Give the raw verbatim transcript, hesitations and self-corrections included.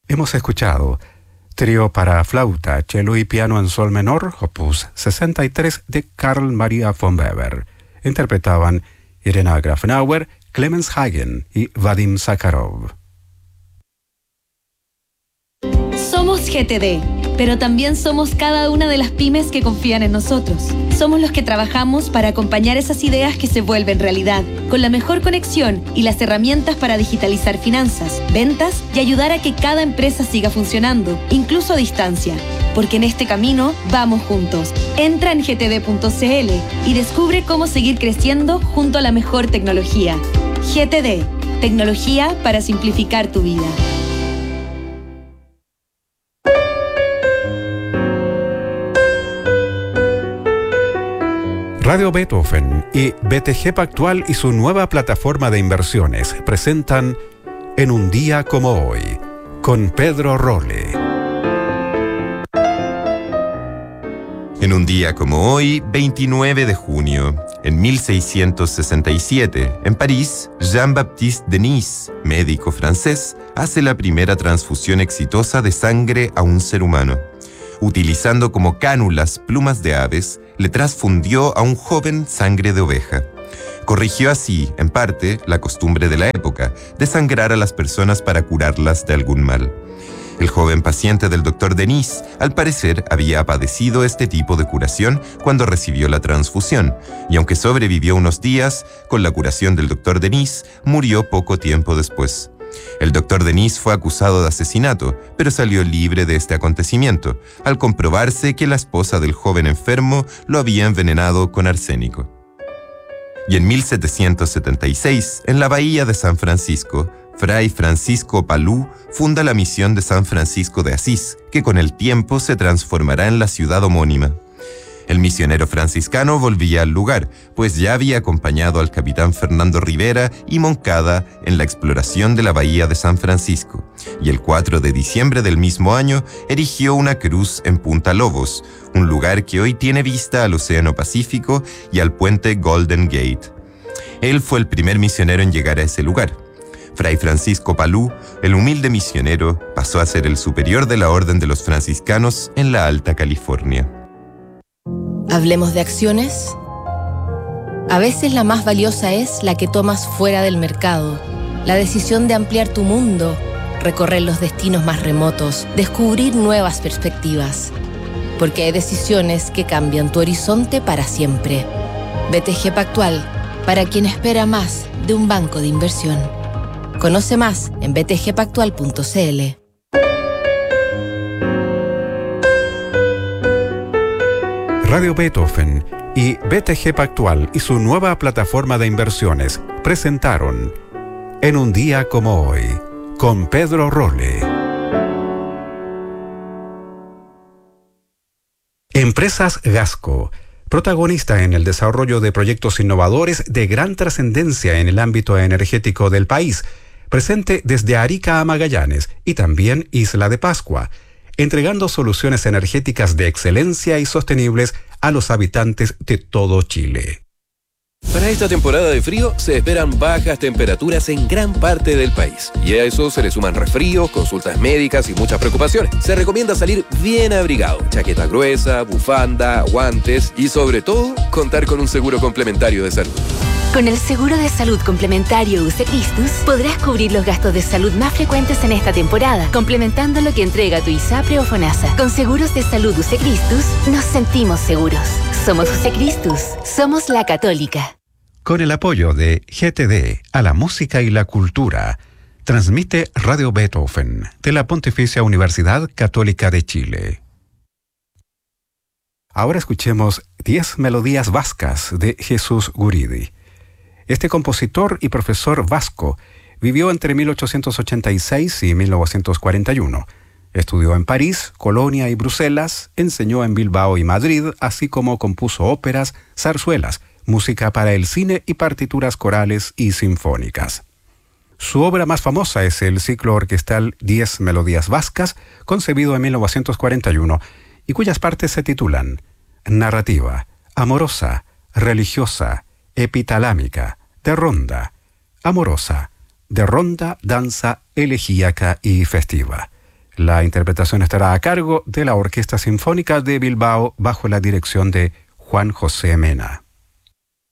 Hemos escuchado Trío para flauta, cello y piano en sol menor, opus sesenta y tres de Carl Maria von Weber. Interpretaban Irena Grafenauer, Clemens Hagen y Vadim Sakharov. Somos G T D, pero también somos cada una de las pymes que confían en nosotros. Somos los que trabajamos para acompañar esas ideas que se vuelven realidad, con la mejor conexión y las herramientas para digitalizar finanzas, ventas y ayudar a que cada empresa siga funcionando, incluso a distancia. Porque en este camino vamos juntos. Entra en g t d punto c l y descubre cómo seguir creciendo junto a la mejor tecnología. G T D, tecnología para simplificar tu vida. Radio Beethoven y B T G Pactual y su nueva plataforma de inversiones presentan En un día como hoy, con Pedro Rolle. En un día como hoy, veintinueve de junio, en mil seiscientos sesenta y siete, en París, Jean-Baptiste Denis, médico francés, hace la primera transfusión exitosa de sangre a un ser humano. Utilizando como cánulas plumas de aves, le transfundió a un joven sangre de oveja. Corrigió así, en parte, la costumbre de la época, de sangrar a las personas para curarlas de algún mal. El joven paciente del doctor Denis, al parecer, había padecido este tipo de curación cuando recibió la transfusión, y aunque sobrevivió unos días, con la curación del doctor Denis, murió poco tiempo después. El doctor Denis fue acusado de asesinato, pero salió libre de este acontecimiento, al comprobarse que la esposa del joven enfermo lo había envenenado con arsénico. Y en mil setecientos setenta y seis, en la bahía de San Francisco, Fray Francisco Palú funda la misión de San Francisco de Asís, que con el tiempo se transformará en la ciudad homónima. El misionero franciscano volvía al lugar, pues ya había acompañado al capitán Fernando Rivera y Moncada en la exploración de la bahía de San Francisco, y el cuatro de diciembre del mismo año erigió una cruz en Punta Lobos, un lugar que hoy tiene vista al Océano Pacífico y al puente Golden Gate. Él fue el primer misionero en llegar a ese lugar. Fray Francisco Palú, el humilde misionero, pasó a ser el superior de la Orden de los Franciscanos en la Alta California. ¿Hablemos de acciones? A veces la más valiosa es la que tomas fuera del mercado. La decisión de ampliar tu mundo, recorrer los destinos más remotos, descubrir nuevas perspectivas. Porque hay decisiones que cambian tu horizonte para siempre. B T G Pactual, para quien espera más de un banco de inversión. Conoce más en b t g pactual punto c l. Radio Beethoven y B T G Pactual y su nueva plataforma de inversiones presentaron En un día como hoy, con Pedro Rolle. Empresas Gasco, protagonista en el desarrollo de proyectos innovadores de gran trascendencia en el ámbito energético del país, presente desde Arica a Magallanes y también Isla de Pascua, entregando soluciones energéticas de excelencia y sostenibles a los habitantes de todo Chile. Para esta temporada de frío se esperan bajas temperaturas en gran parte del país. Y a eso se le suman resfríos, consultas médicas y muchas preocupaciones. Se recomienda salir bien abrigado, chaqueta gruesa, bufanda, guantes y sobre todo contar con un seguro complementario de salud. Con el seguro de salud complementario U C Cristus podrás cubrir los gastos de salud más frecuentes en esta temporada, complementando lo que entrega tu ISAPRE o FONASA. Con seguros de salud U C Cristus nos sentimos seguros. Somos U C Cristus, somos la Católica. Con el apoyo de G T D a la música y la cultura, transmite Radio Beethoven de la Pontificia Universidad Católica de Chile. Ahora escuchemos diez melodías vascas de Jesús Guridi. Este compositor y profesor vasco vivió entre mil ochocientos ochenta y seis y mil novecientos cuarenta y uno. Estudió en París, Colonia y Bruselas, enseñó en Bilbao y Madrid, así como compuso óperas, zarzuelas, música para el cine y partituras corales y sinfónicas. Su obra más famosa es el ciclo orquestal Diez Melodías Vascas, concebido en mil novecientos cuarenta y uno, y cuyas partes se titulan Narrativa, Amorosa, Religiosa, Epitalámica, de ronda, amorosa, de ronda, danza elegíaca y festiva. La interpretación estará a cargo de la Orquesta Sinfónica de Bilbao bajo la dirección de Juan José Mena.